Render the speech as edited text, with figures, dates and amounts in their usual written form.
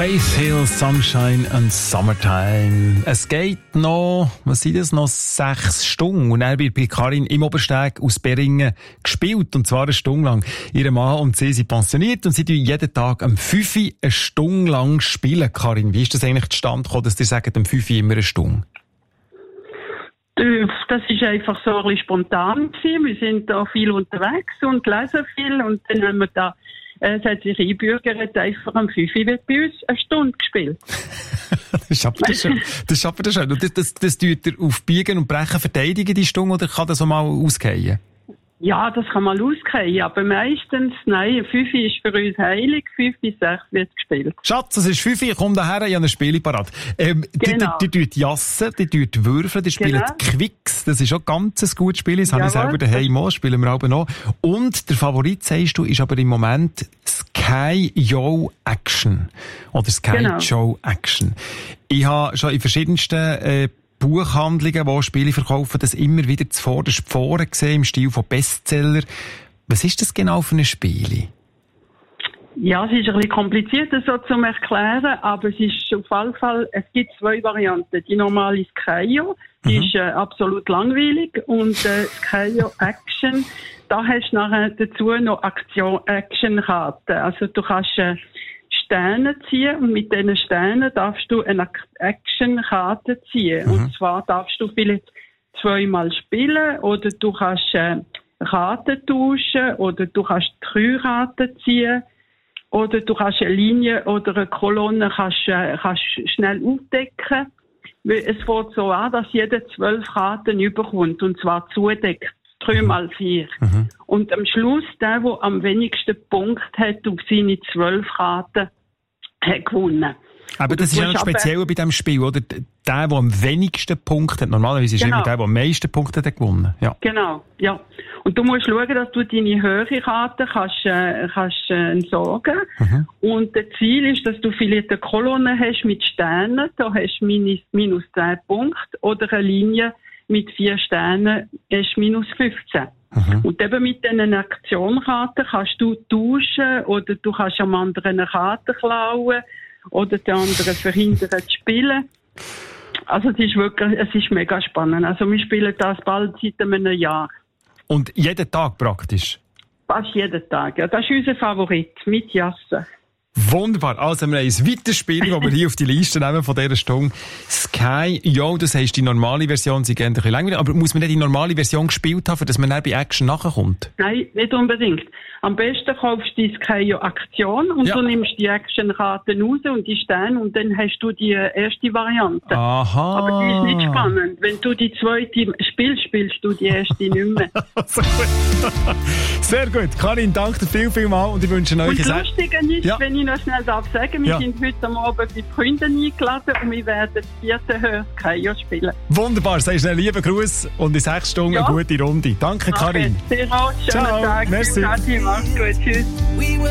Faith Hill, Sunshine and Summertime. Es geht noch, was sind das, noch 6 Stunden. Und dann wird bei Karin im Obersteg aus Beringen gespielt. Und zwar eine Stunde lang. Ihr Mann und sie sind pensioniert und sie tun jeden Tag um 5 Uhr eine Stunde lang spielen. Karin, wie ist das eigentlich zustande gekommen, dass ihr sagt, um 5 Uhr immer eine Stunde? Das ist einfach so ein bisschen spontan gewesen. Wir sind da viel unterwegs und lesen viel. Und dann haben wir da es hat sich einbürgert, einfach am 5 Uhr wird bei uns eine Stunde gespielt. Das schafft er schon. Und das tut er auf Biegen und Brechen verteidigen, die Stunde, oder kann das auch mal ausgehen? Ja, das kann mal ausgehen, aber meistens, nein, 5 Uhr ist für uns heilig, 5 bis 6 wird gespielt. Schatz, es ist 5 Uhr, komm daher, ich habe ein Spiel parat. Genau. Die tut jassen, die tut würfeln, die spielen Quicks, das ist auch ganz ein gutes Spiel, das habe ich selber daheim auch, spielen wir auch noch. Und der Favorit, sagst du, ist aber im Moment Sky Yo Action. Oder Sky Joe Action. Ich habe schon in verschiedensten Buchhandlungen, die Spiele verkaufen, das immer wieder zuvorderst vorne gesehen, im Stil von Bestseller. Was ist das genau für ein Spiel? Ja, es ist ein bisschen kompliziert, das so zu erklären, aber es ist auf jeden Fall, es gibt 2 Varianten. Die normale Skyo, die ist absolut langweilig, und Skyo Action, da hast du nachher dazu noch Action-Karten. Also du kannst Sterne ziehen, und mit diesen Sternen darfst du eine Action-Karte ziehen. Und zwar darfst du vielleicht 2-mal spielen, oder du kannst Karten tauschen, oder du kannst 3 Karten ziehen, oder du kannst eine Linie oder eine Kolonne kannst schnell aufdecken. Es fängt so an, dass jeder 12 Karten überkommt, und zwar zudeckt. 3x4. Und am Schluss, der am wenigsten Punkt hat auf seine 12 Karten, hat gewonnen. Aber das ist ja noch speziell bei diesem Spiel, oder? Der am wenigsten Punkte hat, normalerweise ist immer der am meisten Punkte hat gewonnen. Ja. Genau, ja. Und du musst schauen, dass du deine höhere Karte kannst entsorgen. Und das Ziel ist, dass du vielleicht eine Kolonne hast mit Sternen, da hast du minus 10 Punkte, oder eine Linie mit 4 Sternen ist minus 15. Und eben mit diesen Aktionkarten kannst du tauschen, oder du kannst am anderen eine Karte klauen, oder den anderen verhindern zu spielen. Also es ist mega spannend. Also wir spielen das bald seit einem Jahr. Und jeden Tag praktisch? Fast jeden Tag, ja. Das ist unser Favorit, mit Jassen. Wunderbar. Also, wir haben ein weiteres Spiel, das wir hier auf die Liste nehmen von dieser Stunde. Sky Yo, das heisst, die normale Version, sie geht ein bisschen länger. Aber muss man nicht die normale Version gespielt haben, dass man dann bei Action nachkommt? Nein, nicht unbedingt. Am besten kaufst du die Sky Yo Aktion und du nimmst die Action-Karten raus und die Sterne, und dann hast du die erste Variante. Aha. Aber die ist nicht spannend. Wenn du die zweite spielst, spielst du die erste nicht mehr. Sehr gut. Karin, danke dir vielmals, und ich wünsche euch das Lustige ist, wenn ich noch schnell sagen, wir sind heute Abend bei Freunden eingeladen und wir werden das 4. Sky spielen. Wunderbar, sagst du einen lieben Gruß und in 6 Stunden eine gute Runde. Danke, Karin. Sehr gut, schönen Tag. Merci. Mach's gut, tschüss.